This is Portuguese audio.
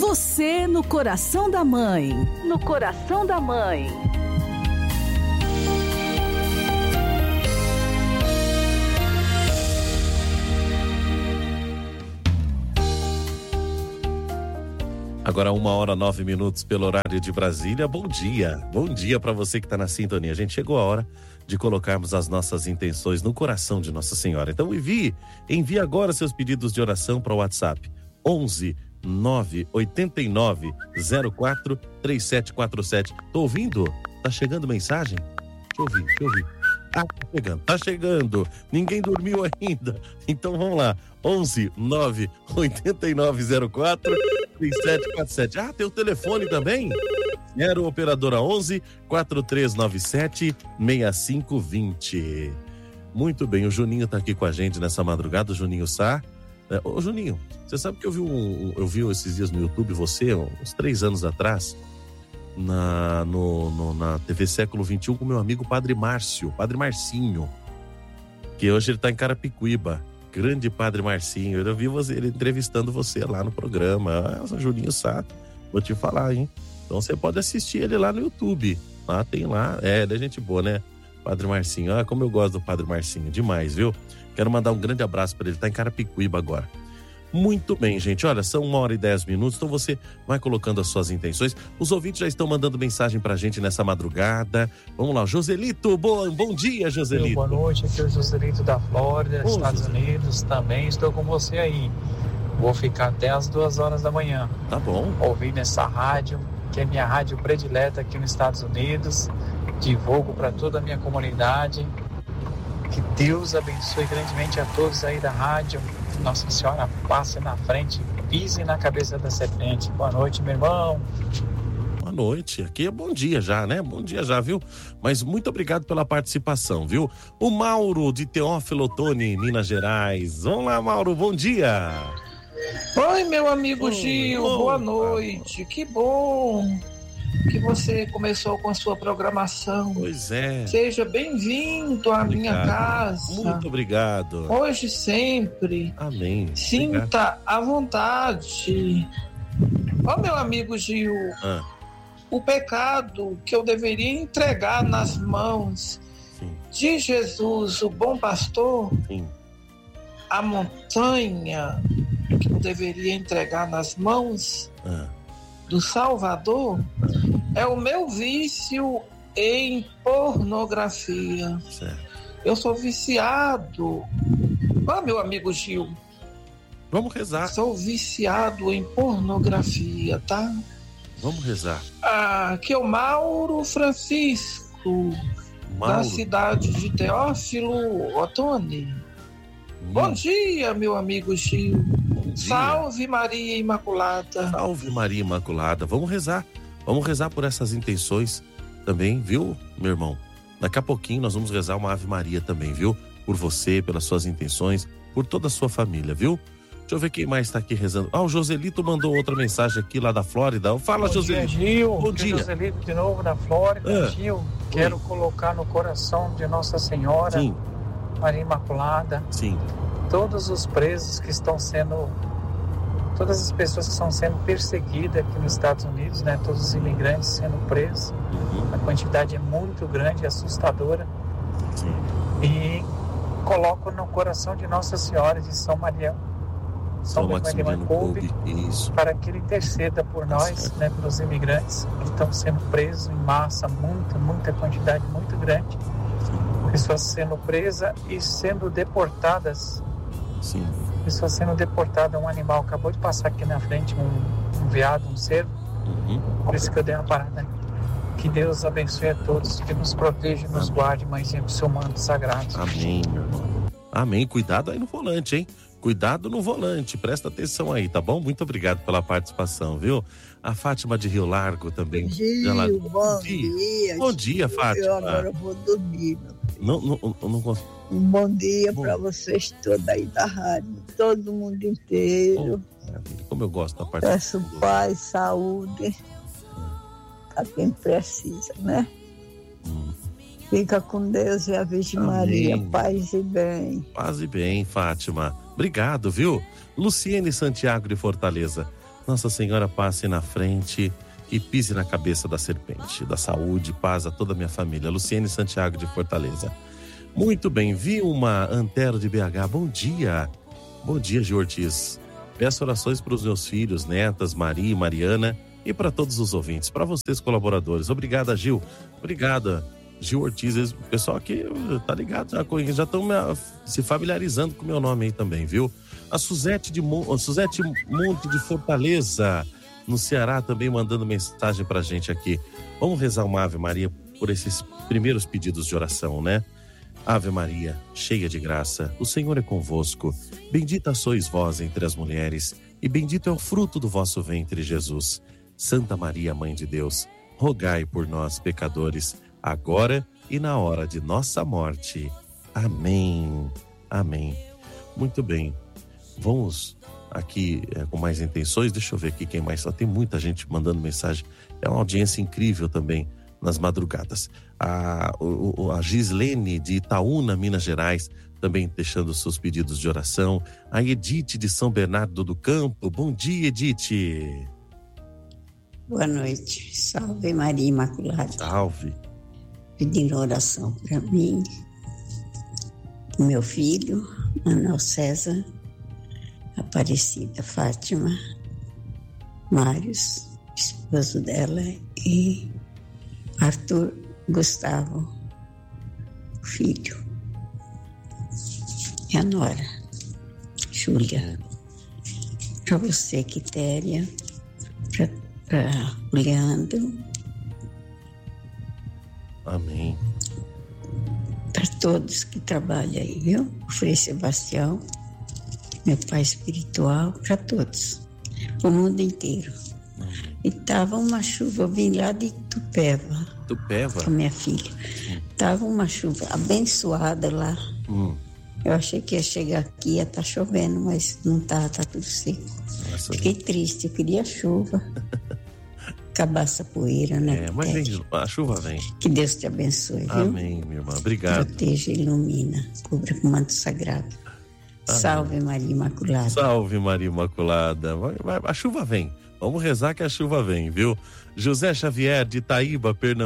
Você no coração da mãe. No coração da mãe. Agora 1h09 pelo horário de Brasília. Bom dia para você que está na sintonia. A gente chegou a hora de colocarmos as nossas intenções no coração de Nossa Senhora. Então envie agora seus pedidos de oração para o WhatsApp 11 989 04 3747. Tô ouvindo? Tá chegando mensagem? Deixa eu ouvir. Tá chegando. Ninguém dormiu ainda. Então vamos lá. 11 989 04 3747. Tem o telefone também? 0 operadora 11 4397 6520. Muito bem, o Juninho tá aqui com a gente nessa madrugada, o Juninho Sá. Ô Juninho, você sabe que eu vi esses dias no YouTube você, uns 3 anos atrás, na TV Século XXI com meu amigo Padre Marcinho, que hoje ele tá em Carapicuíba. Grande Padre Marcinho, eu vi ele entrevistando você lá no programa. Juninho Sá, vou te falar, hein? Então você pode assistir ele lá no YouTube. Lá tem lá, ele é gente boa, né? Padre Marcinho, como eu gosto do Padre Marcinho, demais, viu? Quero mandar um grande abraço para ele, tá em Carapicuíba agora. Muito bem, gente, olha, são 1h10, então você vai colocando as suas intenções. Os ouvintes já estão mandando mensagem pra gente nessa madrugada. Vamos lá, Joselito, bom dia, Joselito. Boa noite, aqui é o Joselito da Flórida, Estados Unidos, também estou com você aí. Vou ficar até as 2h da manhã. Tá bom. Ouvindo essa rádio, que é minha rádio predileta aqui nos Estados Unidos. Divulgo para toda a minha comunidade. Que Deus abençoe grandemente a todos aí da rádio. Nossa Senhora passe na frente, pise na cabeça da serpente. Boa noite, meu irmão. Boa noite, aqui é bom dia já, né? Bom dia já, viu? Mas muito obrigado pela participação, viu? O Mauro de Teófilo Otoni, Minas Gerais. Vamos lá, Mauro, bom dia. Oi, meu amigo Gil, boa noite. Que bom que você começou com a sua programação. Pois é. Seja bem-vindo à minha casa. Muito obrigado. Hoje sempre. Amém. Sinta à vontade. Meu amigo Gil, o pecado que eu deveria entregar nas mãos de Jesus, o bom pastor, a montanha que eu deveria entregar nas mãos do Salvador, é o meu vício em pornografia. Certo. Eu sou viciado. Meu amigo Gil. Vamos rezar. Sou viciado em pornografia, tá? Vamos rezar. Aqui é o Mauro Francisco, da cidade de Teófilo Otoni. Bom dia, meu amigo Gil. Salve Maria Imaculada. Salve Maria Imaculada. Vamos rezar por essas intenções também, viu, meu irmão? Daqui a pouquinho nós vamos rezar uma Ave Maria também, viu? Por você, pelas suas intenções, por toda a sua família, viu? Deixa eu ver quem mais está aqui rezando. O Joselito mandou outra mensagem aqui lá da Flórida. Fala, Joselito. Bom dia, Gil. Bom dia. Joselito de novo da Flórida. Gil, quero colocar no coração de Nossa Senhora, Maria Imaculada, todos os presos que estão sendo... Todas as pessoas que estão sendo perseguidas aqui nos Estados Unidos, né? Todos os imigrantes sendo presos. A quantidade é muito grande, assustadora. E coloco no coração de Nossa Senhora de São Maria Jacob, para que ele interceda por nós, né? Pelos imigrantes que estão sendo presos em massa, muita quantidade muito grande. Pessoas sendo presas e sendo deportadas. Pessoas sendo deportadas, um animal acabou de passar aqui na frente, um veado, um cervo. Por isso que eu dei uma parada. Que Deus abençoe a todos, que nos proteja e nos guarde, mãezinha, com seu manto sagrado. Amém, meu irmão. Amém. Cuidado aí no volante, hein? Cuidado no volante, presta atenção aí, tá bom? Muito obrigado pela participação, viu? A Fátima de Rio Largo também. Bom dia. Bom dia, Fátima. Eu agora vou dormir. Não consigo. Um bom dia para vocês todos aí da rádio, todo mundo inteiro. Como eu gosto da participação. Peço paz, saúde a quem precisa, né? Fica com Deus e a Virgem Maria, paz e bem. Paz e bem, Fátima. Obrigado, viu? Luciene Santiago de Fortaleza. Nossa Senhora passe na frente e pise na cabeça da serpente. Da saúde, paz a toda a minha família. Luciene Santiago de Fortaleza. Muito bem, Vilma Antero de BH, bom dia. Bom dia, Gil Ortiz. Peço orações para os meus filhos, netas, Maria e Mariana, e para todos os ouvintes, para vocês colaboradores. Obrigada, Gil. Obrigada, Gil Ortiz. O pessoal aqui tá ligado, já estão se familiarizando com o meu nome aí também, viu? A Suzete Monte de Fortaleza, no Ceará, também mandando mensagem pra gente aqui. Vamos rezar uma Ave Maria por esses primeiros pedidos de oração, né? Ave Maria, cheia de graça, o Senhor é convosco. Bendita sois vós entre as mulheres, e bendito é o fruto do vosso ventre, Jesus. Santa Maria, Mãe de Deus, rogai por nós, pecadores, agora e na hora de nossa morte. Amém. Amém. Muito bem. Vamos aqui com mais intenções. Deixa eu ver aqui quem mais. Só tem muita gente mandando mensagem. É uma audiência incrível também nas madrugadas. A Gislene de Itaúna, Minas Gerais, também deixando os seus pedidos de oração. A Edith de São Bernardo do Campo. Bom dia, Edith. Boa noite. Salve Maria Imaculada. Salve. Pedindo oração para mim, pro meu filho, Manuel César, Aparecida Fátima, Mários, esposo dela, e Arthur Gustavo, filho, e a nora, Júlia. Para você, Quitéria, para o Leandro. Amém. Para todos que trabalham aí, viu? O Frei Sebastião, meu pai espiritual, para todos, o mundo inteiro. E tava uma chuva, eu vim lá de Tupéva. Tupéva? Com a minha filha. Tava uma chuva abençoada lá. Eu achei que ia chegar aqui, ia estar chovendo, mas não tá tudo seco. Nossa, fiquei triste, eu queria chuva. Acabasse a poeira, né? Mas vem, a chuva vem. Que Deus te abençoe, viu? Amém, minha irmã. Obrigado. Proteja e ilumina, cubra com manto sagrado. Amém. Salve Maria Imaculada. Salve Maria Imaculada. A chuva vem. Vamos rezar que a chuva vem, viu? José Xavier de Itaíba, Pernambuco.